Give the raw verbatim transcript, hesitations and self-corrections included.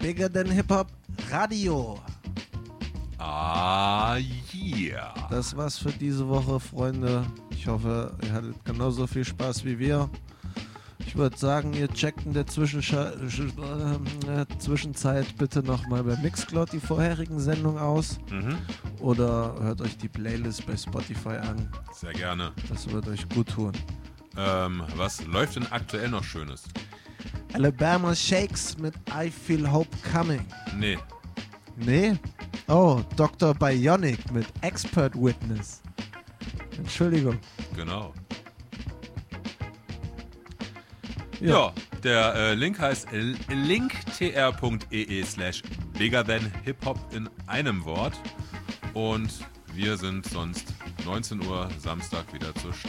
Bigger Than Hip Hop Radio. Ah, yeah. Das war's für diese Woche, Freunde. Ich hoffe, ihr hattet genauso viel Spaß wie wir. Ich würde sagen, ihr checkt in der Zwischenscha- äh, Zwischenzeit bitte nochmal bei Mixcloud die vorherigen Sendungen aus. Mhm. Oder hört euch die Playlist bei Spotify an. Sehr gerne. Das wird euch gut tun. Ähm, was läuft denn aktuell noch Schönes? Alabama Shakes mit I Feel Hope Coming. Nee. Nee? Oh, Doktor Bionic mit Expert Witness. Entschuldigung. Genau. Ja. Ja, der äh, Link heißt l- linktr.ee slash bigger than hiphop in einem Wort. Und wir sind sonst neunzehn Uhr Samstag wieder zur